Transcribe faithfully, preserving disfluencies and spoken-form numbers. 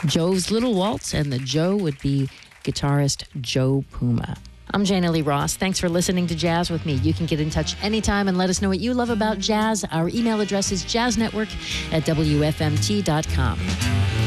Joe's Little Waltz, and the Joe would be guitarist Joe Puma. I'm Jana Lee Ross. Thanks for listening to Jazz with me. You can get in touch anytime and let us know what you love about jazz. Our email address is jazznetwork at W F M T dot com.